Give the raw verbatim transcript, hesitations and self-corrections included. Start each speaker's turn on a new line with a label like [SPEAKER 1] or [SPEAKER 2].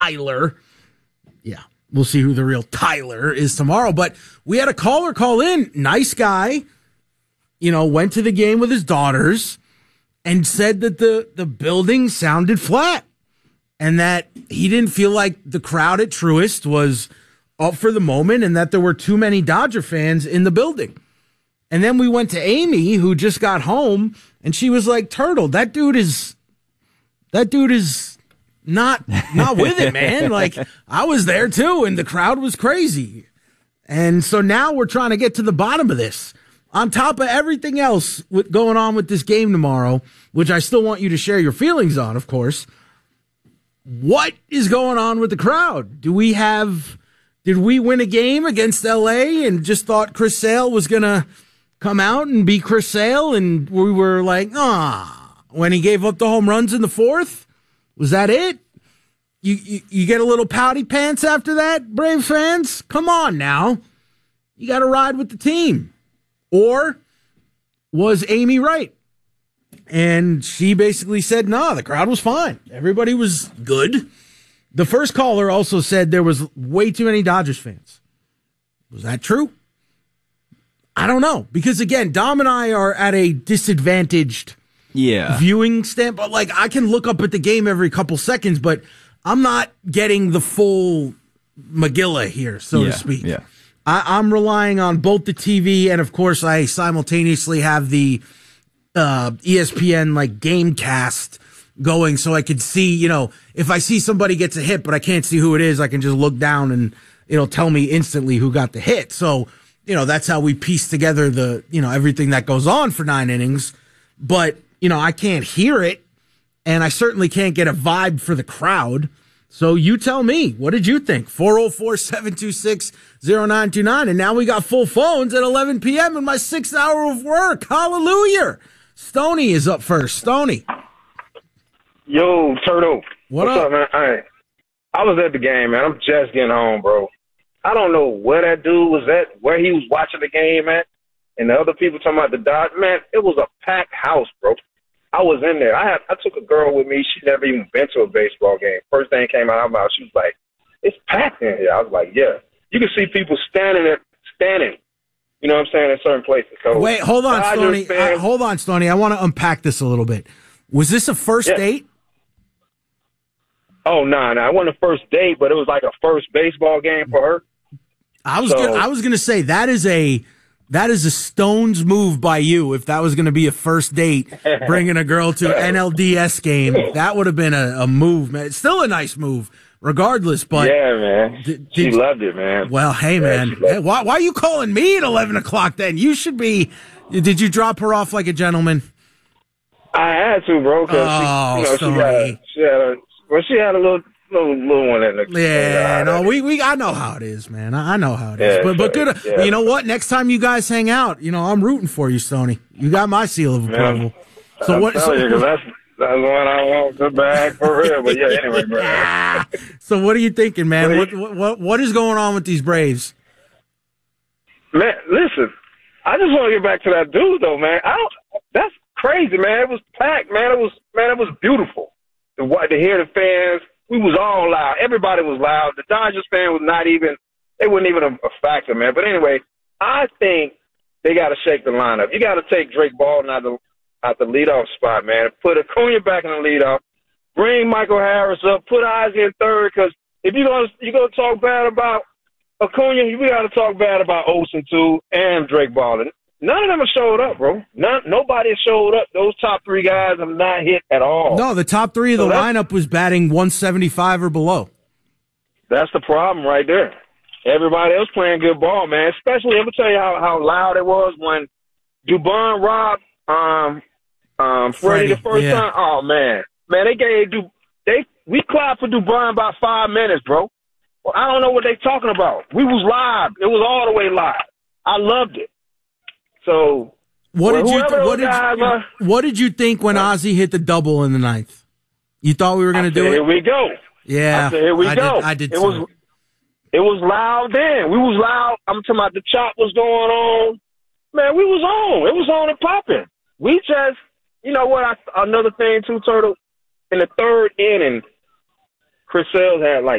[SPEAKER 1] Tyler. Yeah, we'll see who the real Tyler is tomorrow. But we had a caller call in, nice guy, you know, went to the game with his daughters and said that the, the building sounded flat and that he didn't feel like the crowd at Truist was up for the moment and that there were too many Dodger fans in the building. And then we went to Amy, who just got home, and she was like, Turtle, that dude is, that dude is not, not with it, man. Like, I was there too, and the crowd was crazy. And so now we're trying to get to the bottom of this. On top of everything else with going on with this game tomorrow, which I still want you to share your feelings on, of course. What is going on with the crowd? Do we have... Did we win a game against L A and just thought Chris Sale was going to come out and be Chris Sale, and we were like, ah, when he gave up the home runs in the fourth? Was that it? You, you, you get a little pouty pants after that, Brave fans? Come on now. You got to ride with the team. Or was Amy right? And she basically said, no, the crowd was fine. Everybody was good. The first caller also said there was way too many Dodgers fans. Was that true? I don't know. Because, again, Dom and I are at a disadvantaged
[SPEAKER 2] yeah.
[SPEAKER 1] viewing standpoint. Like, I can look up at the game every couple seconds, but I'm not getting the full Megillah here, so
[SPEAKER 2] yeah.
[SPEAKER 1] to speak.
[SPEAKER 2] Yeah.
[SPEAKER 1] I, I'm relying on both the T V and, of course, I simultaneously have the uh, E S P N, like, game cast going so I could see, you know, if I see somebody gets a hit, but I can't see who it is, I can just look down and it'll tell me instantly who got the hit. So, you know, that's how we piece together the, you know, everything that goes on for nine innings. But, you know, I can't hear it, and I certainly can't get a vibe for the crowd. So you tell me, what did you think? four oh four, seven two six, oh nine two nine. And now we got full phones at eleven p.m. in my sixth hour of work. Hallelujah. Stoney is up first. Stoney.
[SPEAKER 3] Yo, Turtle.
[SPEAKER 1] What
[SPEAKER 3] What's
[SPEAKER 1] up?
[SPEAKER 3] up, man? I, I was at the game, man. I'm just getting home, bro. I don't know where that dude was at, where he was watching the game at, and the other people talking about the Dodgers. Man, it was a packed house, bro. I was in there. I had I took a girl with me. She never even been to a baseball game. First thing came out of my mouth, she was like, it's packed in here. I was like, yeah. You can see people standing there, standing, you know what I'm saying, in certain places. So,
[SPEAKER 1] Wait, hold on,
[SPEAKER 3] Dodgers
[SPEAKER 1] Stoney.
[SPEAKER 3] fans-
[SPEAKER 1] Uh, hold on, Stoney. I want to unpack this a little bit. Was this a first
[SPEAKER 3] Yeah.
[SPEAKER 1] date?
[SPEAKER 3] Oh, no, nah, no. Nah. It wasn't a first date, but it was like a first baseball game for her.
[SPEAKER 1] I was
[SPEAKER 3] So-
[SPEAKER 1] gonna, I was going to say that is a that is a Stones move by you. If that was going to be a first date, bringing a girl to an N L D S game, that would have been a, a move, man. It's still a nice move, regardless. But
[SPEAKER 3] yeah, man,
[SPEAKER 1] did-
[SPEAKER 3] she
[SPEAKER 1] did-
[SPEAKER 3] loved it, man.
[SPEAKER 1] well, hey,
[SPEAKER 3] Yeah,
[SPEAKER 1] man,
[SPEAKER 3] she loved
[SPEAKER 1] hey, why, why are you calling me at eleven o'clock? Then you should be. Did you drop her off like a gentleman?
[SPEAKER 3] I had to, bro, because
[SPEAKER 1] Oh,
[SPEAKER 3] she, you know, she got
[SPEAKER 1] sorry.
[SPEAKER 3] a, she had a, well, she had a little, little, little one in the.
[SPEAKER 1] Yeah,
[SPEAKER 3] uh,
[SPEAKER 1] no, we, we I know how it is, man. I, I know how it is.
[SPEAKER 3] Yeah,
[SPEAKER 1] but but
[SPEAKER 3] sure.
[SPEAKER 1] good.
[SPEAKER 3] Yeah.
[SPEAKER 1] You know what? Next time you guys hang out, you know I'm rooting for you, Stoney. You got my seal of approval. So
[SPEAKER 3] I'm
[SPEAKER 1] what?
[SPEAKER 3] telling
[SPEAKER 1] So,
[SPEAKER 3] you, 'cause that's that's one I want to bag for real. But yeah, anyway, bro.
[SPEAKER 1] so what are you thinking, man? What, what what what is going on with these Braves?
[SPEAKER 3] Man, listen, I just want to get back to that dude though, man. I don't. That's crazy, man. It was packed, man. It was man. It was beautiful to wa- to hear the fans. We was all loud. Everybody was loud. The Dodgers fan was not even. They weren't even a, a factor, man. But anyway, I think they got to shake the lineup. You got to take Drake Baldwin out the out the leadoff spot, man. Put Acuna back in the leadoff. Bring Michael Harris up. Put Ozzie in third. Because if you're gonna you gonna talk bad about Acuna, we got to talk bad about Olsen too and Drake Baldwin. None of them have showed up, bro. None, nobody has showed up. Those top three guys have not hit at all.
[SPEAKER 1] No, the top three of
[SPEAKER 3] So
[SPEAKER 1] the
[SPEAKER 3] that's-
[SPEAKER 1] lineup was batting one seventy-five or below.
[SPEAKER 3] That's the problem right there. Everybody else playing good ball, man. Especially, I'm gonna tell you how, how loud it was when Dubon robbed um um Freddie,
[SPEAKER 1] Freddie,
[SPEAKER 3] the first
[SPEAKER 1] yeah.
[SPEAKER 3] time. Oh man, man, they gave Du they we clapped for Dubon about five minutes, bro. Well, I don't know what they talking about. We was live. It was all the way live. I loved it. So
[SPEAKER 1] What
[SPEAKER 3] well,
[SPEAKER 1] did you
[SPEAKER 3] whoever
[SPEAKER 1] th-
[SPEAKER 3] those
[SPEAKER 1] what did
[SPEAKER 3] guys
[SPEAKER 1] you,
[SPEAKER 3] are-
[SPEAKER 1] what did you think when Ozzie hit the double in the ninth? You thought we were going to
[SPEAKER 3] I
[SPEAKER 1] do
[SPEAKER 3] said,
[SPEAKER 1] it?
[SPEAKER 3] Here we go.
[SPEAKER 1] Yeah,
[SPEAKER 3] I said, here we
[SPEAKER 1] I
[SPEAKER 3] go.
[SPEAKER 1] Did, I did
[SPEAKER 3] it
[SPEAKER 1] too.
[SPEAKER 3] was it was loud then. We was loud. I'm talking about the chop was going on. Man, we was on. It was on and popping. We just, you know what? I, another thing too, Turtle. In the third inning, Chris Sales had like